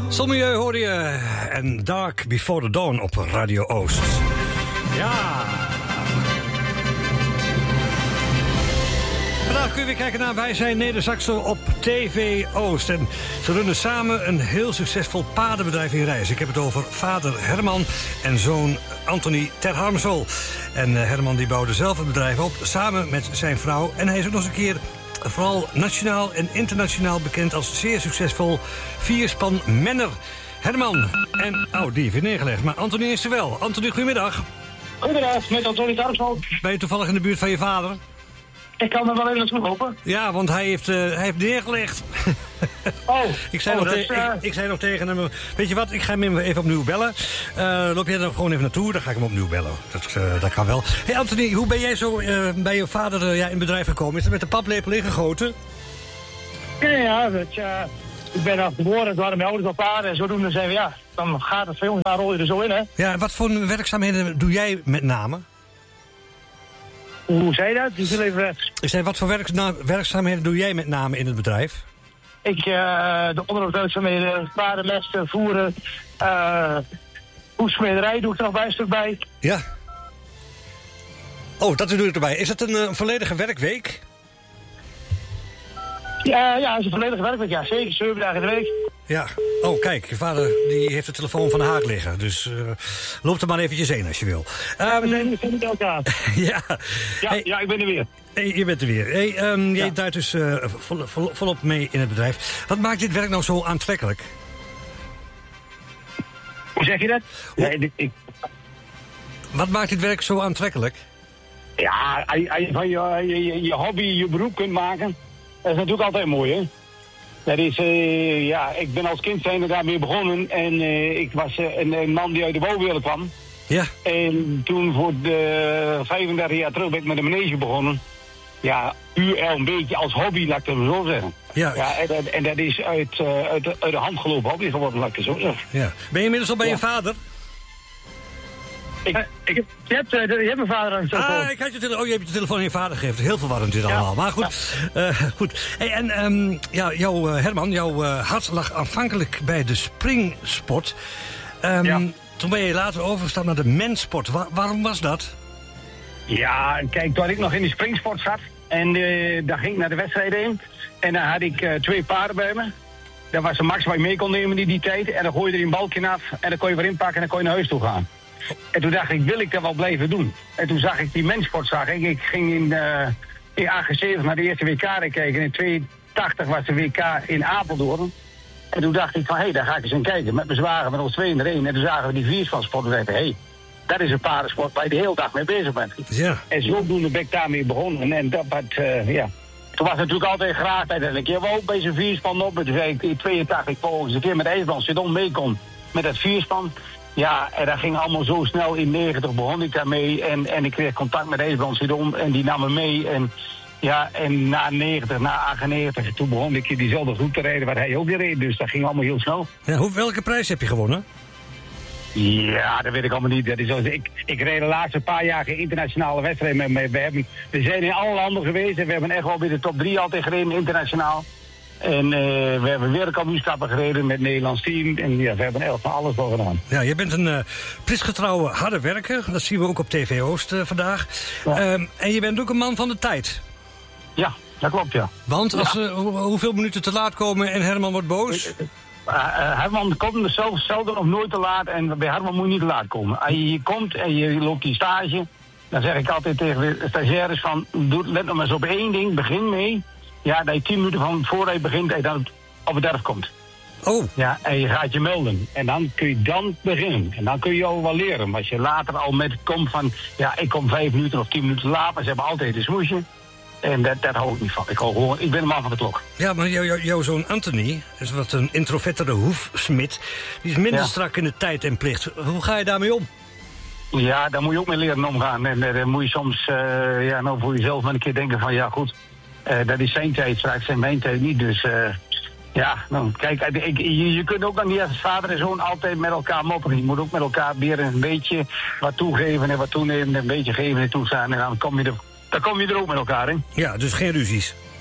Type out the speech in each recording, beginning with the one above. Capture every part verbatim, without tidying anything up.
Zonmilieu hoorde je en Dark Before the Dawn op Radio Oost. Ja. Vandaag kun je weer kijken naar Wij zijn Neder-Saxo op T V Oost. En ze runnen samen een heel succesvol paardenbedrijf in Rijs. Ik heb het over vader Herman en zoon Anthony ter Harmsel. En uh, Herman die bouwde zelf het bedrijf op, samen met zijn vrouw. En hij is ook nog eens een keer vooral nationaal en internationaal bekend als zeer succesvol vierspan menner. Herman en, oh, die heeft weer neergelegd, maar Anthony is er wel. Anthony, goedemiddag. Goedemiddag, met Anthony ter Harmsel. Ben je toevallig in de buurt van je vader? Ik kan er wel even naartoe lopen. Ja, want hij heeft, uh, hij heeft neergelegd. Oh, ik, zei oh, nog is, te- uh... ik, ik zei nog tegen hem, weet je wat, ik ga hem even opnieuw bellen. Uh, loop jij er gewoon even naartoe, dan ga ik hem opnieuw bellen. Dat, uh, dat kan wel. Hey Anthony, hoe ben jij zo uh, bij je vader uh, ja, in het bedrijf gekomen? Is het met de paplepel ingegoten? Ja, ja, dat, uh, ik ben al geboren, toen hadden mijn ouders al paarden. En zodoende zeiden we, ja, dan gaat het veel, daar rol je er zo in, hè. Ja, wat voor werkzaamheden doe jij met name? Hoe zei je dat? Ik wil even weg. Ik zei, wat voor werk, na, werkzaamheden doe jij met name in het bedrijf? Ik, uh, de onderhoudwerkzaamheden, paarden, mesten, voeren, uh, hoefsmederij doe ik er nog bij een stuk bij. Ja. Oh, dat doe ik erbij. Is het een, een volledige werkweek? Ja, ja, het is een volledige werkweek, ja, zeker, zeven dagen in de week. Ja. Oh, kijk, je vader die heeft de telefoon van de haak liggen. Dus uh, loop er maar eventjes heen als je wil. Um, ja, we zijn we zijn elkaar. ja. Ja, Hey, ja, ik ben er weer. Hey, je bent er weer. Hey, um, jij Ja. duidt dus uh, vol, vol, volop mee in het bedrijf. Wat maakt dit werk nou zo aantrekkelijk? Hoe zeg je dat? Hoe- Nee, ik... Wat maakt dit werk zo aantrekkelijk? Ja, als je- als je van je, je, je hobby je beroep kunt maken, dat is natuurlijk altijd mooi, hè? Dat is, uh, ja, ik ben als kind zijnde daarmee begonnen en uh, ik was uh, een, een man die uit de bouwwereld kwam. Ja. En toen voor de vijfendertig jaar terug ben ik met de manege begonnen. Ja, puur een beetje als hobby, laat ik het zo zeggen. Ja. Ja, en, dat- en dat is uit, uh, uit, de, uit de hand gelopen hobby geworden, laat ik het zo zeggen. ja. Ben je inmiddels al bij Ja. je vader? Ik, ik, je, hebt, uh, de- je hebt mijn vader aan het telefoon. Ah, ik had je tele- oh, je hebt je telefoon aan je vader gegeven. Heel verwarrend dit Ja. allemaal. Maar goed. Ja. Uh, goed. Hey, en um, ja, jouw, uh, Herman, jouw uh, hart lag aanvankelijk bij de springsport. Um, Ja. Toen ben je later overgestapt naar de mensport. Wa- waarom was dat? Ja, kijk, toen ik nog in de springsport zat en uh, daar ging ik naar de wedstrijden heen. En dan had ik uh, twee paarden bij me. Dat was een max waar je mee kon nemen in die tijd. En dan gooi je er een balkje af en dan kon je weer inpakken en dan kon je naar huis toe gaan. En toen dacht ik, wil ik dat wel blijven doen? En toen zag ik die mensport, zag ik. Ik ging in, uh, in achtenzeventig naar de eerste W K kijken. En in tweeëntachtig was de W K in Apeldoorn. En toen dacht ik van, hé, hey, daar ga ik eens in kijken. Met mijn zwager, met ons twee in de één. En toen zagen we die vierspansport en dachten, hé, hey, dat is een paardensport waar je de hele dag mee bezig bent. Ja. En zodoende ben ik daarmee begonnen. En dat, wat, uh, ja. Toen was het natuurlijk altijd graag dat ik een keer wel bij zijn vierspan op. En toen zei ik in tweeëntachtig, ik volgens een keer met IJsbrand Zidon mee kon met dat vierspan. Ja, en dat ging allemaal zo snel. In negentig begon ik daarmee. En, en ik kreeg contact met IJsbrand Zidon en die nam me mee. En ja, en na negentig, na achtennegentig, toen begon ik diezelfde groep te rijden waar hij ook weer reed. Dus dat ging allemaal heel snel. Ja, hoe, welke prijs heb je gewonnen? Ja, dat weet ik allemaal niet. Dat is, ik, ik reed de laatste paar jaar geen internationale wedstrijden met me. We, hebben, we zijn in alle landen geweest en we hebben echt wel bij de top drie altijd gereden internationaal. En uh, we hebben wereldkampioenschappen gereden met het Nederlands team. En ja, we hebben echt van alles wel gedaan. Ja, je bent een uh, plichtsgetrouwe harde werker. Dat zien we ook op T V Oost uh, vandaag. Ja. Um, en je bent ook een man van de tijd. Ja, dat klopt, ja. Want als ze uh, hoeveel minuten te laat komen en Herman wordt boos? Uh, uh, Herman komt er zelf zelden of nooit te laat. En bij Herman moet je niet te laat komen. Als je hier komt en je loopt die stage, dan zeg ik altijd tegen de stagiaires van, doe, let nog maar eens op één ding, begin mee. Ja, dat je tien minuten van voordat je begint, dat je dan op het erf komt. Oh. Ja, en je gaat je melden. En dan kun je dan beginnen. En dan kun je al wel leren. Maar als je later al met komt van, ja, ik kom vijf minuten of tien minuten later, ze hebben altijd een smoesje. En dat, dat hou ik niet van. Ik, hou gewoon, ik ben een man van de klok. Ja, maar jou, jou, jouw zoon Anthony, is wat een introvertere hoefsmid, die is minder Ja. strak in de tijd en plicht. Hoe ga je daarmee om? Ja, daar moet je ook mee leren omgaan. En uh, dan moet je soms, uh, ja, nou voor jezelf maar een keer denken van, ja goed, uh, dat is zijn tijd straks en mijn tijd niet. Dus uh, ja, nou, kijk, ik, je, je kunt ook dan niet als vader en zoon altijd met elkaar mopperen. Je moet ook met elkaar weer een beetje wat toegeven en wat toenemen, een beetje geven en toestaan. En dan kom je er, dan kom je er ook met elkaar, hè. Ja, dus geen ruzies.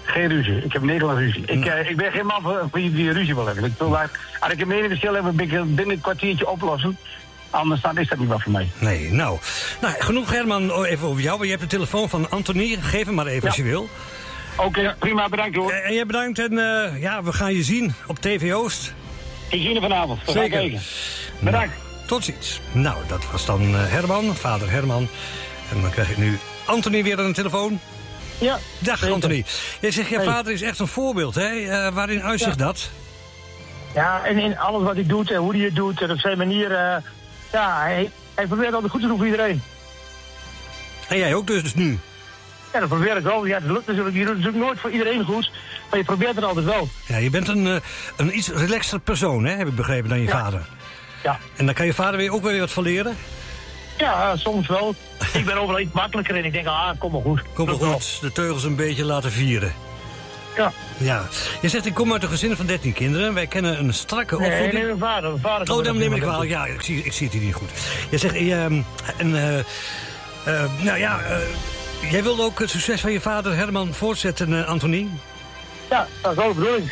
Geen ruzie. Ik heb Nederland ruzie. Ik, Nou. uh, ik ben geen man voor, voor die, die ruzie wil hebben. Ik wil daar, als ik een meningsverschil heb, ben ik het binnen een kwartiertje oplossen. Anders dan is dat niet wat voor mij. Nee, nou. nou genoeg Herman, oh, even over jou. Je hebt de telefoon van Anthony. Geef hem maar even Ja. als je wil. Oké, okay, prima. Bedankt hoor. En jij bedankt en uh, ja, we gaan je zien op T V Oost. Ik zie je vanavond. We Zeker. gaan kijken. Bedankt. Nou, tot ziens. Nou, dat was dan uh, Herman, vader Herman. En dan krijg ik nu Anthony weer aan de telefoon. Ja. Dag zeker. Anthony. Jij zegt, je Hey. vader is echt een voorbeeld, hè? Uh, waarin uitzicht Ja. dat? Ja, en in alles wat hij doet en hoe hij het doet en op zijn manier. Uh, ja, hij, hij probeert altijd goed te doen voor iedereen. En jij ook dus, dus nu? Ja, dat probeer ik wel. Ja, het lukt natuurlijk. Je doet het natuurlijk nooit voor iedereen goed, maar je probeert het altijd wel. Ja, je bent een, uh, een iets relaxter persoon, hè? Heb ik begrepen, dan je Ja. vader. Ja, En daar kan je vader weer ook weer wat van leren? ja soms wel. Ik ben overal iets makkelijker en ik denk, ah, kom maar goed. Kom maar Lukt wel. goed, de teugels een beetje laten vieren. Ja. Ja. Je zegt, ik kom uit een gezin van dertien kinderen. Wij kennen een strakke Nee, opvoeding. nee, mijn vader. Mijn vader Oh, dan neem ik kwalijk. Ja, ik zie, ik zie het hier niet goed. Je zegt, eh, en, eh, eh, nou ja, eh, jij wilde ook het succes van je vader Herman voortzetten, uh, Anthony? Ja, dat is wel de bedoeling.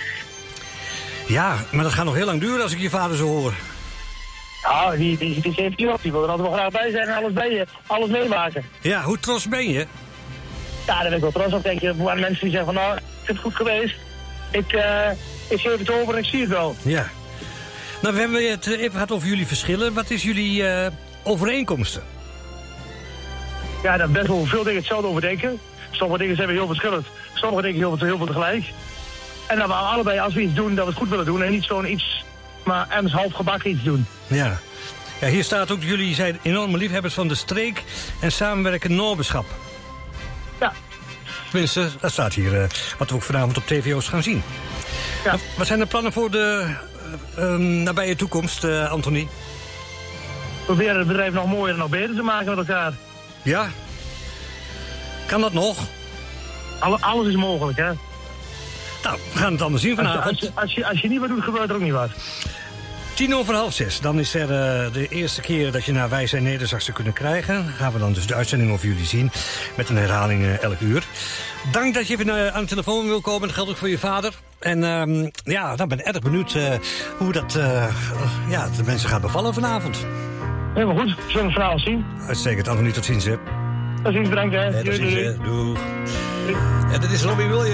Ja, maar dat gaat nog heel lang duren als ik je vader zo hoor. Ja, die, die, die is zeventien op. Die wil er altijd wel graag bij zijn en alles bij je, alles meemaken. Ja, hoe trots ben je? Ja, daar ben ik wel trots op. Denk je, er waren mensen die zeggen van, nou, ik vind het goed geweest. Ik, uh, ik geef het over en ik zie het wel. Ja. Nou, we hebben het even gehad over jullie verschillen. Wat is jullie uh, overeenkomsten? Ja, daar best wel veel dingen hetzelfde over denken. Sommige dingen zijn we heel verschillend. Sommige dingen heel, heel veel tegelijk. En dat we allebei, als we iets doen, dat we het goed willen doen. En niet zo'n iets, maar ergens half gebakken iets doen. Ja. Ja, hier staat ook, jullie zijn enorme liefhebbers van de streek en samenwerken Noorbeschap. Ja. Tenminste, dat staat hier, uh, wat we ook vanavond op T V Oost gaan zien. Ja. Uh, wat zijn de plannen voor de uh, um, nabije toekomst, uh, Anthony? Proberen het bedrijf nog mooier en nog beter te maken met elkaar. Ja? Kan dat nog? Alle, alles is mogelijk, hè? Nou, we gaan het allemaal zien Als, vanavond. als, je, als, je, als je niet wat doet, gebeurt er ook niet wat. Tien over half zes, dan is er uh, de eerste keer dat je naar Wij zijn Nederzaksen kunnen krijgen. Gaan we dan dus de uitzending over jullie zien. Met een herhaling uh, elk uur. Dank dat je even uh, aan de telefoon wil komen. Dat geldt ook voor je vader. En uh, ja, dan ben ik erg benieuwd uh, hoe dat uh, ja, de mensen gaat bevallen vanavond. Helemaal goed. Zullen we het vanavond zien? Uitstekend, Anthony, tot ziens. Hè. Tot ziens, bedankt, hè. Ja, tot Doei, ziens, doei. hè. Doeg. Doei. En dit is Robbie Williams.